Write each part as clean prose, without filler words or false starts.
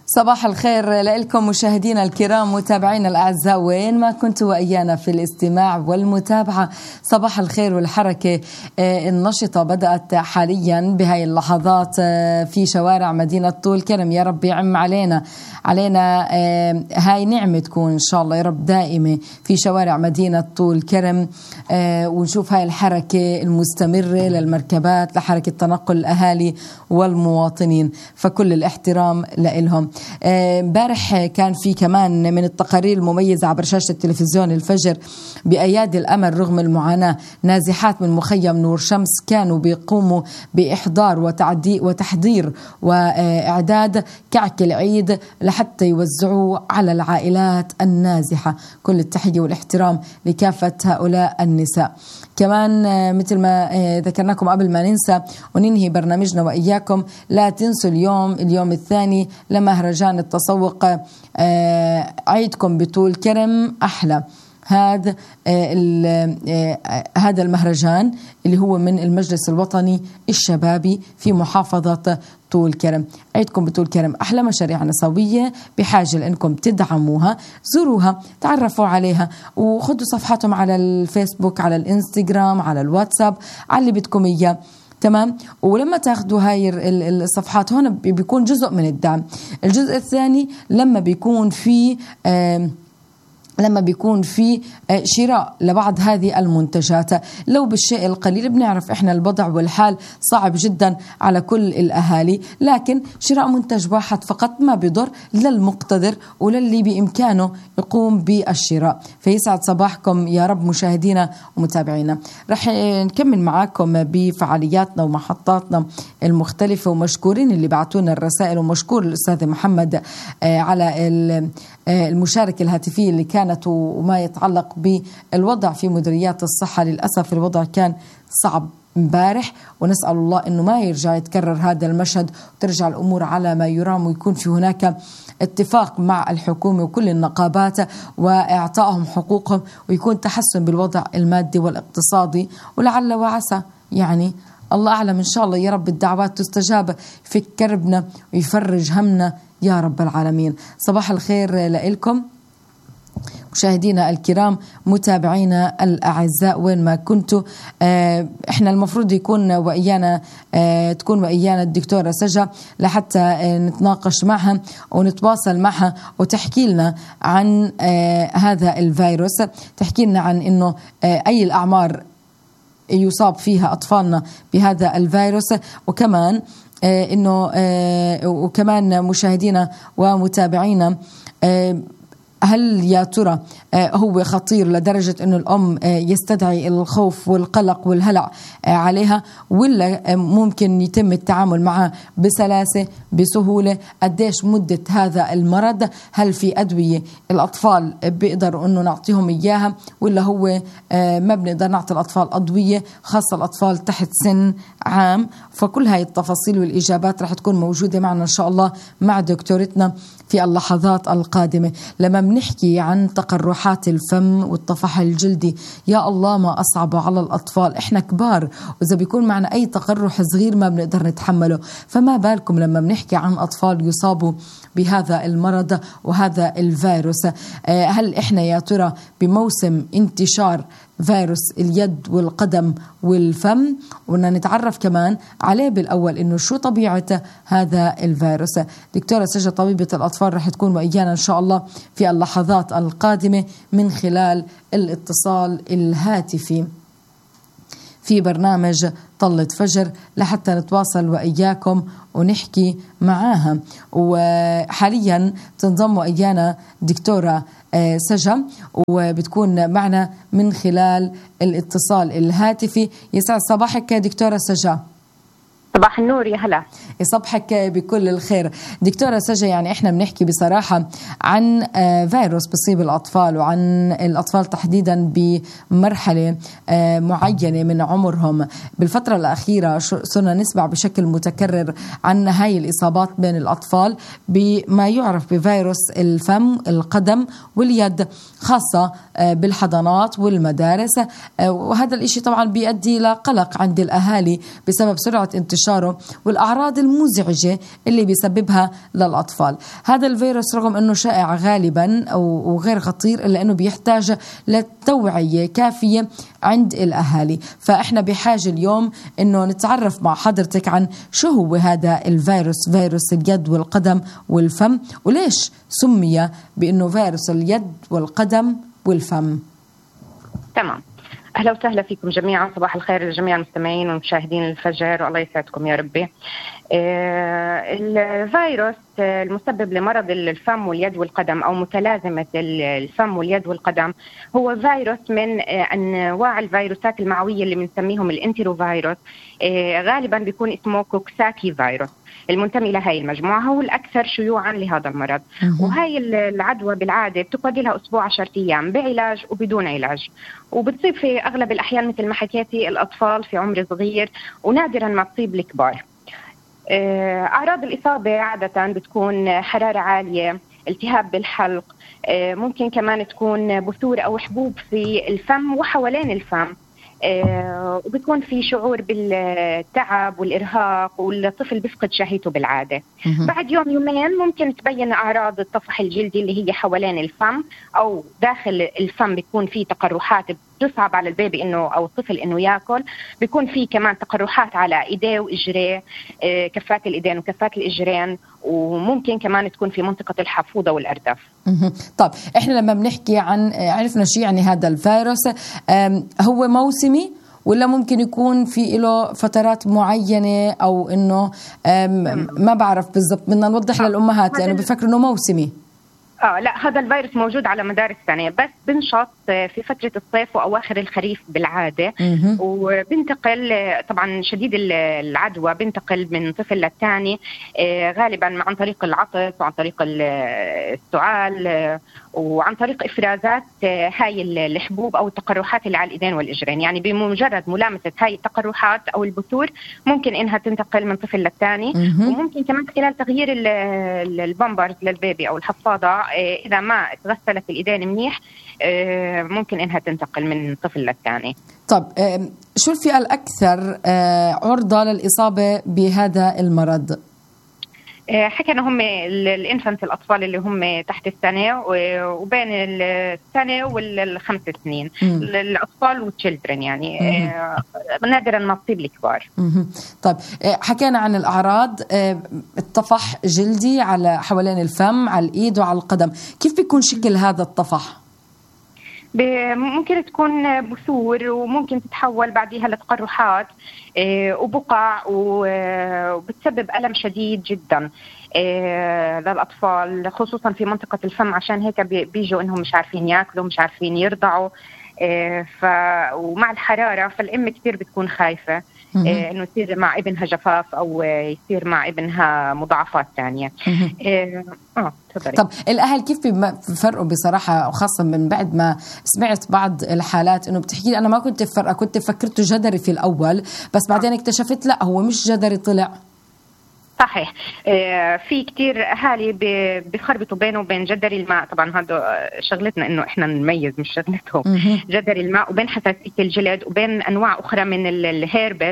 صباح الخير لكم مشاهدينا الكرام متابعينا الأعزاء وين ما كنتوا وإيانا في الاستماع والمتابعة. صباح الخير والحركة النشطة بدأت حاليا بهاي اللحظات في شوارع مدينة طول كرم. يا رب يعم علينا هاي نعمة تكون إن شاء الله يا رب دائمة في شوارع مدينة طول كرم، ونشوف هاي الحركة المستمرة للمركبات لحركة تنقل الأهالي والمواطنين، فكل الاحترام لإلهم. امبارح كان في كمان من التقارير المميزة عبر شاشة التلفزيون الفجر بأيادي الأمل رغم المعاناة نازحات من مخيم نور شمس كانوا بيقوموا بإحضار وتحضير وإعداد كعك العيد لحتى يوزعوه على العائلات النازحة. كل التحية والاحترام لكافة هؤلاء النساء. كمان مثل ما ذكرناكم قبل ما ننسى وننهي برنامجنا وإياكم، لا تنسوا اليوم الثاني لمهرجان التسوق عيدكم بطول كرم أحلى. هذا المهرجان اللي هو من المجلس الوطني الشبابي في محافظة طول كرم. عيدكم بطول كرم أحلى، مشاريع نسوية بحاجة لأنكم تدعموها. زوروها، تعرفوا عليها، وخدوا صفحاتهم على الفيسبوك، على الانستغرام، على الواتساب، على اللي بدكم إياه. تمام. ولما تاخدوا هاي الصفحات هون بيكون جزء من الدعم. الجزء الثاني لما بيكون في شراء لبعض هذه المنتجات لو بالشيء القليل. بنعرف احنا الوضع والحال صعب جدا على كل الأهالي، لكن شراء منتج واحد فقط ما بيضر للمقتدر وللي بإمكانه يقوم بالشراء. فيسعد صباحكم يا رب مشاهدينا ومتابعينا. رح نكمل معاكم بفعالياتنا ومحطاتنا المختلفة، ومشكورين اللي بعتونا الرسائل، ومشكور الأستاذ محمد على المشاركة الهاتفية اللي كانت وما يتعلق بالوضع في مديريات الصحة. للأسف الوضع كان صعب امبارح، ونسأل الله أنه ما يرجع يتكرر هذا المشهد وترجع الأمور على ما يرام، ويكون في هناك اتفاق مع الحكومة وكل النقابات وإعطائهم حقوقهم، ويكون تحسن بالوضع المادي والاقتصادي. ولعل وعسى يعني الله أعلم إن شاء الله يا رب الدعوات تستجاب، يفك كربنا ويفرج همنا يا رب العالمين. صباح الخير لكم مشاهدينا الكرام متابعينا الأعزاء وين ما كنتوا. احنا المفروض تكون وإيانا الدكتورة سجا لحتى نتناقش معها ونتواصل معها وتحكي لنا عن هذا الفيروس، تحكي لنا عن انه اي الأعمار يصاب فيها أطفالنا بهذا الفيروس، وكمان وكمان مشاهدينا ومتابعينا هل يا ترى هو خطير لدرجة أنه الأم يستدعي الخوف والقلق والهلع عليها، ولا ممكن يتم التعامل معه بسلاسة بسهولة؟ قديش مدة هذا المرض؟ هل في أدوية الأطفال بيقدر أنه نعطيهم إياها، ولا هو ما بنقدر نعطي الأطفال أدوية خاصة الأطفال تحت سن عام؟ فكل هاي التفاصيل والإجابات رح تكون موجودة معنا إن شاء الله مع دكتورتنا في اللحظات القادمة. لما بنحكي عن تقرحات الفم والطفح الجلدي، يا الله ما أصعبه على الأطفال، إحنا كبار وإذا بيكون معنا أي تقرح صغير ما بنقدر نتحمله، فما بالكم لما بنحكي عن أطفال يصابوا بهذا المرض وهذا الفيروس. هل إحنا يا ترى بموسم انتشار فيروس اليد والقدم والفم؟ وبدنا نتعرف كمان عليه بالأول إنه شو طبيعة هذا الفيروس. دكتورة سجا طبيبة الأطفال رح تكون وإيانا إن شاء الله في اللحظات القادمة من خلال الاتصال الهاتفي في برنامج طلة فجر لحتى نتواصل وإياكم ونحكي معاها. وحاليا تنضم وإيانا دكتورة سجا وبتكون معنا من خلال الاتصال الهاتفي. يسعد صباحك دكتورة سجا. صباح النور، يا هلا. يصبحك بكل الخير دكتورة سجا. يعني احنا بنحكي بصراحة عن فيروس بصيب الأطفال، وعن الأطفال تحديدا بمرحلة معينة من عمرهم. بالفترة الأخيرة صرنا نسمع بشكل متكرر عن هاي الإصابات بين الأطفال بما يعرف بفيروس الفم القدم واليد، خاصة بالحضانات والمدارس. وهذا الإشي طبعا بيؤدي إلى قلق عند الأهالي بسبب سرعة انتشار انتشاره والأعراض المزعجة اللي بيسببها للأطفال. هذا الفيروس رغم أنه شائع غالبا أو غير خطير إلا أنه بيحتاج لتوعية كافية عند الأهالي. فإحنا بحاجة اليوم أنه نتعرف مع حضرتك عن شو هو هذا الفيروس، فيروس اليد والقدم والفم، وليش سمي بأنه فيروس اليد والقدم والفم. تمام. أهلا وسهلا فيكم جميعا، صباح الخير لجميع المستمعين والمشاهدين الفجر، والله يسعدكم يا ربي. الفيروس المسبب لمرض الفم واليد والقدم أو متلازمة الفم واليد والقدم هو فيروس من أنواع الفيروسات المعوية اللي بنسميهم الانتروفيروس. غالبا بيكون اسمه كوكساكي فيروس المنتمي لهي المجموعة، هو الأكثر شيوعا لهذا المرض. وهي العدوى بالعادة بتقعد لها أسبوع 10 أيام بعلاج وبدون علاج، وبتصيب في أغلب الأحيان مثل ما حكيتي الأطفال في عمر صغير، ونادرا ما تصيب الكبار. أعراض الإصابة عادة بتكون حرارة عالية، التهاب بالحلق، ممكن كمان تكون بثور أو حبوب في الفم وحوالين الفم، وبيكون في شعور بالتعب والإرهاق، والطفل بيفقد شهيته بالعادة. بعد يوم يومين ممكن تبين أعراض الطفح الجلدي اللي هي حوالين الفم أو داخل الفم، بيكون في تقرحات بتصعب على البيبي إنه أو الطفل إنه يأكل، بيكون في كمان تقرحات على إيديه وإجريه، كفات الإيدين وكفات الإجرين، وممكن كمان تكون في منطقة الحفوضة والأرداف. طب إحنا لما بنحكي عن عرفنا شيء يعني هذا الفيروس، هو موسمي ولا ممكن يكون في له فترات معينة أو إنه ما بعرف بالضبط، بدنا نوضح للأمهات لأنه بفكروا إنه موسمي. لا، هذا الفيروس موجود على مدار السنة، بس بنشط في فترة الصيف وأواخر الخريف بالعادة، وبنتقل طبعا شديد العدوى، بنتقل من طفل للثاني غالبا عن طريق العطس وعن طريق السعال وعن طريق إفرازات هاي الحبوب أو التقرحات اللي على الإيدين والإجرين. يعني بمجرد ملامسة هاي التقرحات أو البثور ممكن إنها تنتقل من طفل للثاني، وممكن كمان خلال تغيير البامبرز للبيبي أو الحفاضة إذا ما تغسلت الإيدين منيح ممكن إنها تنتقل من طفل للثاني. طب شو الفئة الأكثر عرضة للإصابة بهذا المرض؟ حكينا هم الانفانت، الأطفال اللي هم تحت السنة وبين السنة والخمس سنين، الأطفال والتشيلدرن يعني نادرا ما تصيب الكبار. طيب حكينا عن الأعراض، الطفح جلدي على حوالين الفم، على الإيد وعلى القدم، كيف بيكون شكل هذا الطفح؟ ممكن تكون بثور وممكن تتحول بعدها لتقرحات وبقع، وبتسبب ألم شديد جدا للأطفال خصوصا في منطقة الفم، عشان هيك بيجوا إنهم مش عارفين يأكلوا، مش عارفين يرضعوا، ومع الحرارة فالأم كتير بتكون خايفة إنه يصير مع ابنها جفاف أو يصير مع ابنها مضاعفات ثانية. طب الأهل كيف بفرقوا بصراحة، وخاصة من بعد ما سمعت بعض الحالات إنه بتحكي أنا ما كنت بفرقه، كنت فكرته جدري في الأول بس بعدين اكتشفت لا هو مش جدري طلع. صحيح. في كتير أهالي بيخربطوا بينه وبين جدري الماء، طبعا هذا شغلتنا إنه إحنا نميز مش شغلتهم. جدري الماء وبين حساسية الجلد وبين أنواع أخرى من الهيربس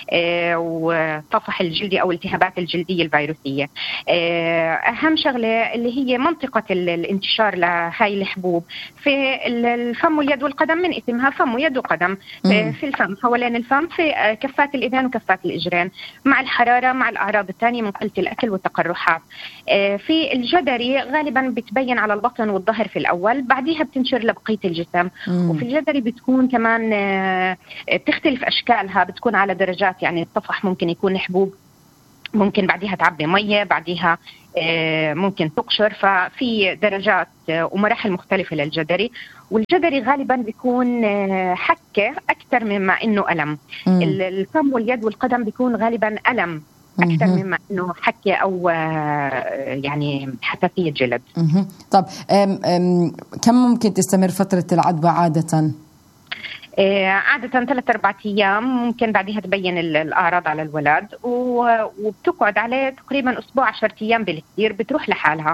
وطفح الجلدي أو التهابات الجلدية الفيروسية. أهم شغلة اللي هي منطقة الانتشار لهاي الحبوب في الفم واليد والقدم، من اسمها فم ويد وقدم، في الفم حوالين الفم، في كفات الإيدين وكفات الإجرين، مع الحرارة مع الأعراض الثانية من قلة الأكل والتقرحات. في الجدري غالبا بتبين على البطن والظهر في الأول، بعدها بتنشر لبقية الجسم. وفي الجدري بتكون كمان بتختلف أشكالها، بتكون على درجات، يعني الطفح ممكن يكون حبوب، ممكن بعدها تعبي مية، بعدها ممكن تقشر، ففي درجات ومراحل مختلفة للجدري. والجدري غالبا بيكون حكة أكثر مما إنه ألم. الفم واليد والقدم بيكون غالبا ألم أكثر مما إنه حكة أو يعني حساسية جلد. طب كم ممكن تستمر فترة العدوى عادة؟ عادة 3-4 أيام، ممكن بعدها تبين الأعراض على الولد، وبتقعد عليه تقريبا أسبوع 10 أيام بالكثير، بتروح لحالها.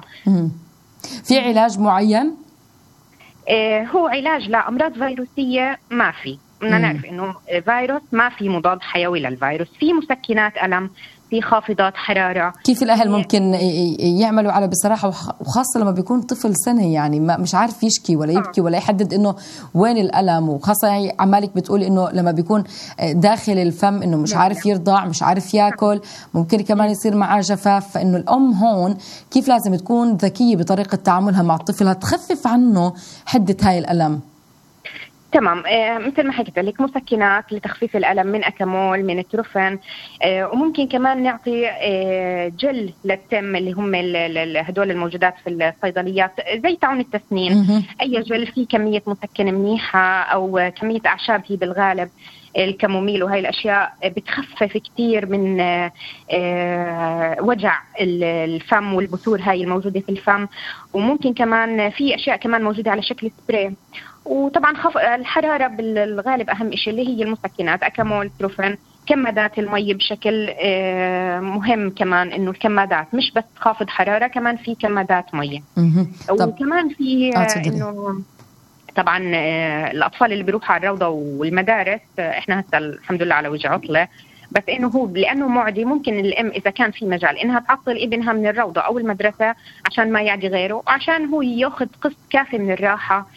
في علاج معين؟ هو علاج لأمراض فيروسية ما في، بدنا نعرف إنه فيروس ما في مضاد حيوي للفيروس، في مسكنات ألم، في خافضات حرارة. كيف الأهل ممكن يعملوا على بصراحة، وخاصة لما بيكون طفل سنة يعني مش عارف يشكي ولا يبكي ولا يحدد إنه وين الألم، وخاصة عمالك بتقول إنه لما بيكون داخل الفم إنه مش عارف يرضع، مش عارف يأكل، ممكن كمان يصير معاه جفاف. فإنه الأم هون كيف لازم تكون ذكية بطريقة تعاملها مع الطفل تخفف عنه حدة هاي الألم. تمام، مثل ما حكيت لك مسكنات لتخفيف الألم من أكامول، من التروفين، وممكن كمان نعطي جل للتم اللي هم هدول الموجودات في الصيدليات زي طاعون التسنين. أي جل فيه كمية مسكن منيحة أو كمية أعشاب هي بالغالب الكموميل، وهي الأشياء بتخفف كتير من وجع الفم والبثور هاي الموجودة في الفم. وممكن كمان في أشياء كمان موجودة على شكل سبراي. وطبعا الحرارة بالغالب أهم شيء اللي هي المسكنات، أكامول، تروفين، كمادات المي بشكل مهم كمان، إنه الكمادات مش بس خافض حرارة، كمان في كمادات مي. وكمان في إنه طبعا الأطفال اللي بيروحوا على الروضة والمدارس، إحنا هسه الحمد لله على وجه عطلة، بس إنه هو لأنه معدي ممكن الأم إذا كان في مجال إنها تعطل ابنها من الروضة أو المدرسة عشان ما يعدي غيره، وعشان هو يأخذ قسط كافي من الراحة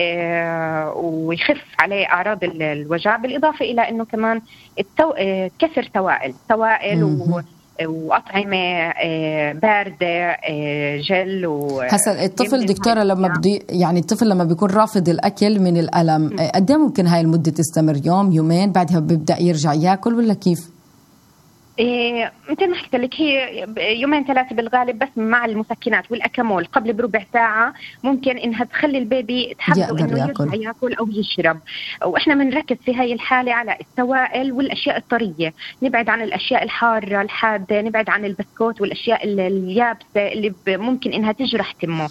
ويخف عليه أعراض الوجع، بالإضافة إلى إنه كمان كسر سوائل وأطعمة باردة، جل. هسا الطفل دكتورة لما يعني الطفل لما بيكون رافض الأكل من الألم، قد ايه ممكن هاي المدة تستمر؟ يوم، يومين، بعدها بيبدأ يرجع يأكل ولا كيف؟ مثل ما حكيت لك هي يومين 3 بالغالب، بس مع المسكنات والأكامول قبل بربع ساعة ممكن إنها تخلي البيبي تحسه إنه يرجع يأكل أو يشرب. وإحنا بنركز في هاي الحالة على السوائل والأشياء الطرية، نبعد عن الأشياء الحارة الحادة، نبعد عن البسكوت والأشياء اليابسة اللي ممكن إنها تجرح تمه.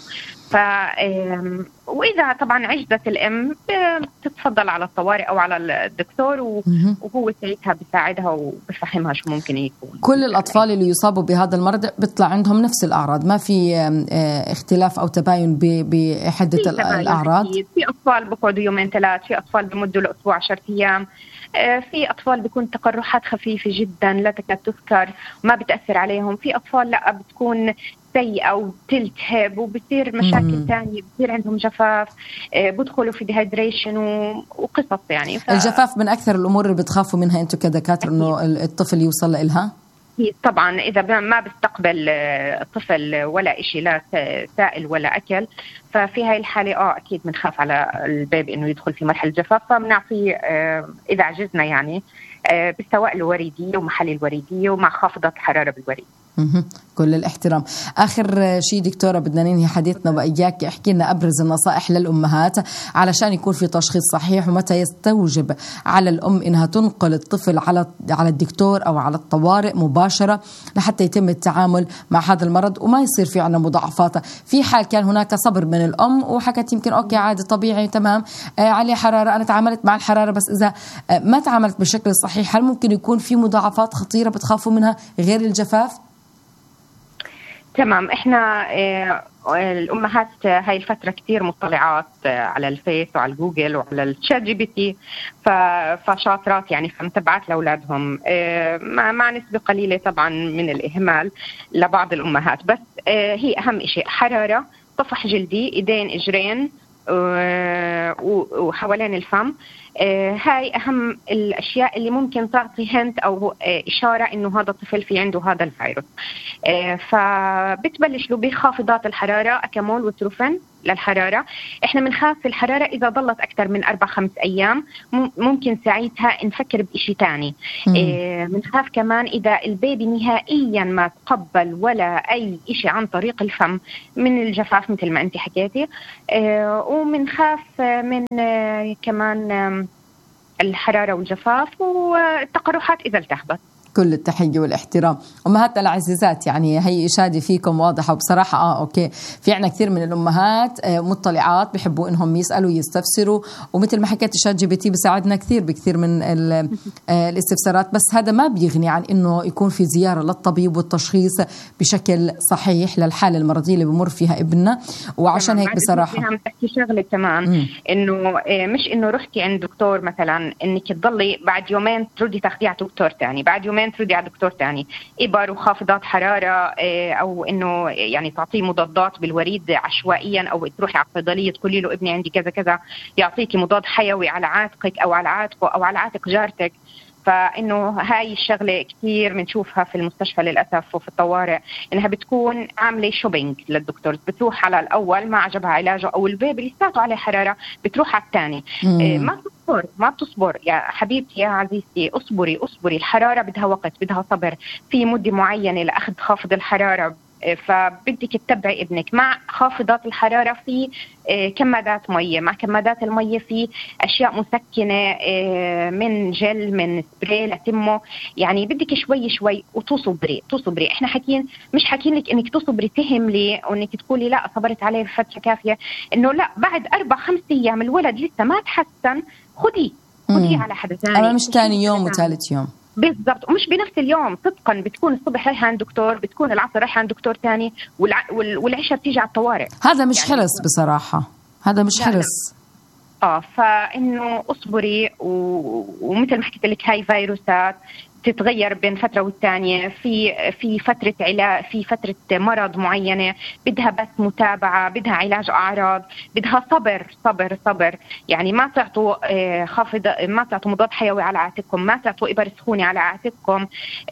وإذا طبعا عجزت الأم بتتفضل على الطوارئ أو على الدكتور، وهو ساعتها بيساعدها وبفهمها شو ممكن يكون. كل الأطفال اللي يصابوا بهذا المرض بيطلع عندهم نفس الأعراض، ما في اختلاف أو تباين بحدة الأعراض؟ في أطفال بقعدوا يومين 3، في أطفال بمدوا لأسبوع 10 أيام، في أطفال بيكون تقرحات خفيفة جدا لا تكاد تذكر ما بتأثر عليهم، في أطفال لا بتكون سيئة وتلتهب وبتصير مشاكل تانية، بتصير عندهم جفاف، بدخلوا في ديهايدريشن وقصص يعني. الجفاف من أكثر الأمور اللي بتخافوا منها أنتوا كدكاترة إنه الطفل يوصل لإلها؟ طبعا إذا ما بيستقبل الطفل ولا إشي، لا سائل ولا أكل، ففي هاي الحالة أكيد بنخاف على البيبي إنه يدخل في مرحلة جفاف. فبنعطي إذا عجزنا يعني بالسوائل الوريدية ومحاليل الوريدية ومع خافضات الحرارة بالوريد. كل الاحترام. آخر شيء دكتورة بدنا ننهي حديثنا وإياك، احكي لنا أبرز النصائح للأمهات علشان يكون في تشخيص صحيح، ومتى يستوجب على الأم إنها تنقل الطفل على الدكتور أو على الطوارئ مباشرة لحتى يتم التعامل مع هذا المرض وما يصير في عنا مضاعفات. في حال كان هناك صبر من الأم وحكت يمكن أوكي عادي طبيعي تمام عليه حرارة، أنا تعاملت مع الحرارة، بس إذا ما تعاملت بالشكل الصحيح هل ممكن يكون في مضاعفات خطيرة بتخافوا منها غير الجفاف؟ تمام، احنا الامهات هاي الفتره كتير مطلعات على الفيس وعلى الجوجل وعلى الشات جي بي تي، فشاطرات يعني، فمتبعات لاولادهم مع نسبه قليله طبعا من الاهمال لبعض الامهات. بس هي اهم شيء حراره، طفح جلدي، ايدين، اجرين، وحوالين الفم. هاي أهم الأشياء اللي ممكن تعطي هنت أو إشارة إنه هذا الطفل في عنده هذا الفيروس. فبتبلش له بخافضات الحرارة، أكامول وتروفين للحرارة. إحنا بنخاف الحرارة إذا ظلت أكثر من 4-5 أيام، ممكن ساعتها نفكر بإشي تاني. بنخاف كمان إذا البيبي نهائيا ما تقبل ولا أي إشي عن طريق الفم من الجفاف مثل ما أنت حكيتي. وبنخاف من كمان الحرارة والجفاف والتقرحات إذا التهبت. كل التحية والاحترام. أمهاتنا العزيزات، يعني هي إشادة فيكم واضحة بصراحة. أوكي، في عنا كثير من الأمهات مطلعات بيحبوا إنهم يسألوا يستفسروا، ومثل ما حكيت شات جي بي تي بيساعدنا بكثير من الاستفسارات، بس هذا ما بيغني عن إنه يكون في زيارة للطبيب والتشخيص بشكل صحيح للحالة المرضية اللي بمر فيها ابننا. وعشان هيك بصراحة عم تحكي شغلة كمان، إنه مش إنه رحتي عند دكتور مثلا إنك تضلي بعد يومين تردي تاخدي على دكتور تاني، بعد يومين تردي على دكتور تاني، إبر وخافضات حرارة، أو إنه يعني تعطيه مضادات بالوريد عشوائيا، أو تروحي على الصيدلية تقولي له ابني عندي كذا كذا يعطيكي مضاد حيوي على عاتقك أو على عاتقه أو على عاتق جارتك. فإنه هاي الشغلة كتير بنشوفها في المستشفى للأسف وفي الطوارئ، إنها بتكون عاملة شوبينج للدكتور، بتروح على الأول ما عجبها علاجه أو البيبي اللي لساته عليه حرارة بتروح على الثاني. ما بتصبر يا حبيبتي يا عزيزتي، اصبري الحرارة بدها وقت، بدها صبر، في مدة معينة لأخذ خافض الحرارة. فبدك تتبعي ابنك مع خافضات الحرارة في كمادات مية، مع كمادات المية في أشياء مسكنة من جل من سبراي لتمه، يعني بدك شوي وتصبري. احنا مش حاكين لك انك تصبري تهملي وانك تقولي لا صبرت عليه فترة كافية، انه لا بعد 4-5 ايام الولد لسه ما تحسن خديه على حدا ثاني، أما مش تاني يوم وثالث يوم بالضبط، ومش بنفس اليوم صدقا. بتكون الصبح رايحة عند دكتور، بتكون العصر رايحة عند دكتور تاني، والعشاء بتيجي على الطوارئ. هذا مش يعني حرص بصراحة، هذا مش حرص. فإنه اصبري ومثل ما حكيت لك هاي فيروسات تتغير بين فترة والتانية، في فترة علاج، في فترة مرض معينة بدها بس متابعة، بدها علاج أعراض، بدها صبر. يعني ما تعطوا ما تعطوا مضاد حيوي على عاتقكم، ما تعطوا إبر سخونة على عاتقكم.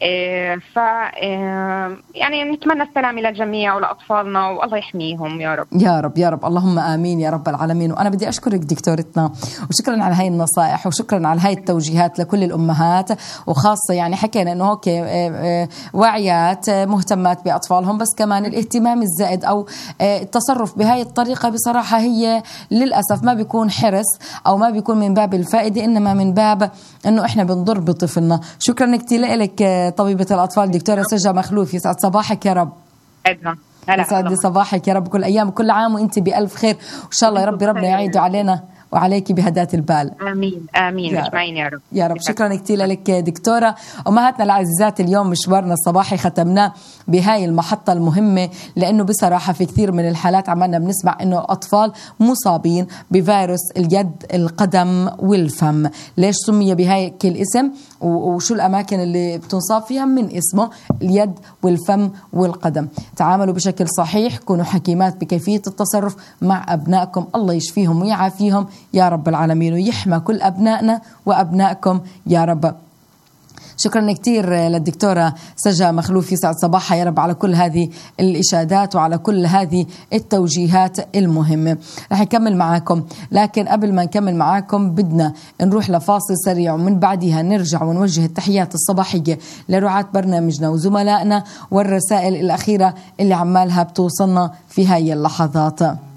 يعني نتمنى السلامة للجميع ولأطفالنا، والله يحميهم يا رب يا رب اللهم آمين يا رب العالمين. وأنا بدي أشكرك دكتورتنا، وشكرا على هاي النصائح، وشكرا على هاي التوجيهات لكل الأمهات، وخاصة يعني حكينا انه اوكي واعيات مهتمات باطفالهم، بس كمان الاهتمام الزائد او التصرف بهاي الطريقه بصراحه هي للاسف ما بيكون حرص او ما بيكون من باب الفائده، انما من باب انه احنا بنضر بطفلنا. شكرا كثير لك طبيبه الاطفال دكتوره سجا مخلوف، يسعد صباحك يا رب. يسعد صباحك يا رب، كل ايام وكل عام وانت بالف خير، وان شاء الله يا رب ربنا يعيد علينا وعليك بهداة البال. آمين اجمعين يا رب. شكرا كثير لك دكتورة. أمهاتنا العزيزات، اليوم مشوارنا الصباحي ختمناه بهاي المحطة المهمة، لأنه بصراحة في كثير من الحالات عمالنا بنسمع إنه الأطفال مصابين بفيروس اليد القدم والفم. ليش سمي بهاي الاسم وشو الأماكن اللي بتنصاب فيها؟ من اسمه اليد والفم والقدم. تعاملوا بشكل صحيح، كونوا حكيمات بكيفية التصرف مع أبنائكم، الله يشفيهم ويعافيهم يا رب العالمين، ويحمى كل أبنائنا وأبنائكم يا رب. شكرا كتير للدكتورة سجا مخلوف، يسعد صباحها يا رب على كل هذه الإشادات وعلى كل هذه التوجيهات المهمة. رح نكمل معاكم، لكن قبل ما نكمل معاكم بدنا نروح لفاصل سريع، ومن بعدها نرجع ونوجه التحيات الصباحية لرعاة برنامجنا وزملائنا والرسائل الأخيرة اللي عمالها بتوصلنا في هاي اللحظات.